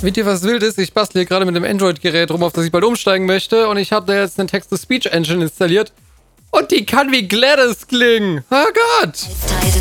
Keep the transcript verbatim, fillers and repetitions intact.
Wisst ihr, was wild ist? Ich bastle hier gerade mit einem Android-Gerät rum, auf das ich bald umsteigen möchte. Und ich habe da jetzt eine Text-to-Speech-Engine installiert. Und die kann wie Gladys klingen. Oh Gott!